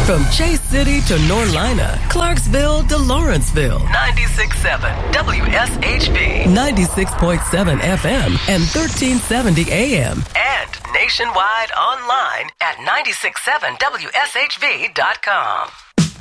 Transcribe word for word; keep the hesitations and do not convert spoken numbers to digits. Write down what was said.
From Chase City to Norlina, Clarksville to Lawrenceville. ninety-six point seven W S H B. ninety-six point seven F M and thirteen seventy A M. And nationwide online at nine six seven W S H V dot com.